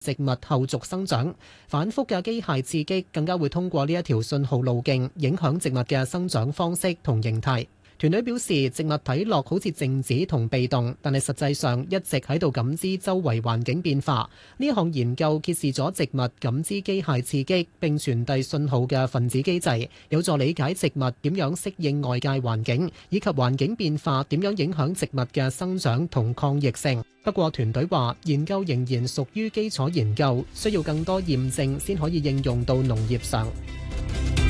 植物後續生長。反覆嘅機械刺激更加會通過呢一條信號路徑影響植物嘅生長方式同形態。團隊表示，植物睇落好似靜止同被動，但係實際上一直喺度感知周圍環境變化。呢項研究揭示咗植物感知機械刺激並傳遞信號嘅分子機制，有助理解植物點樣適應外界環境，以及環境變化點樣影響植物嘅生長同抗逆性。不過，團隊話研究仍然屬於基礎研究，需要更多驗證先可以應用到農業上。